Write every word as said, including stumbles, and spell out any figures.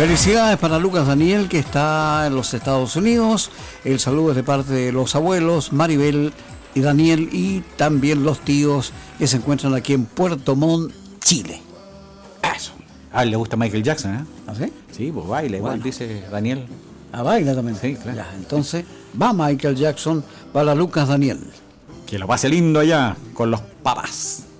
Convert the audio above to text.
Felicidades para Lucas Daniel, que está en los Estados Unidos. El saludo es de parte de los abuelos Maribel y Daniel, y también los tíos que se encuentran aquí en Puerto Montt, Chile. Eso. A él le gusta Michael Jackson, ¿eh? ¿Ah, sí? Sí, pues baila igual, Bueno. dice Daniel. Ah, baila también. Sí, claro. Ya, entonces va Michael Jackson para Lucas Daniel. Que lo pase lindo allá con los papas.